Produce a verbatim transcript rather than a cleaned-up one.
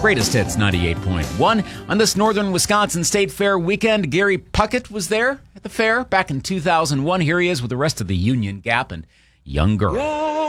Greatest Hits ninety-eight point one. On this Northern Wisconsin State Fair weekend, Gary Puckett was there at the fair back in two thousand one. Here he is with the rest of the Union Gap and Young Girl.